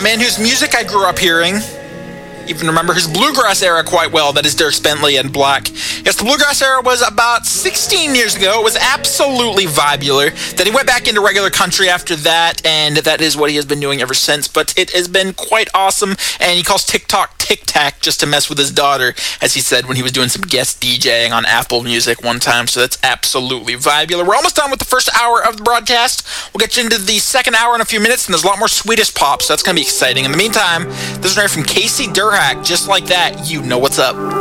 man whose music I grew up hearing. Even remember his bluegrass era quite well. That is Dierks Bentley and Black. Yes, the bluegrass era was about 16 years ago. It was absolutely vibular. Then he went back into regular country after that, and that is what he has been doing ever since. But it has been quite awesome, and he calls TikTok Tic Tac just to mess with his daughter, as he said when he was doing some guest DJing on Apple Music one time. So that's absolutely vibular. We're almost done with the first hour of the broadcast. We'll get you into the second hour in a few minutes, and there's a lot more Swedish pop, so that's going to be exciting. In the meantime, this is right from Casey Durhack. Just like that, you know what's up.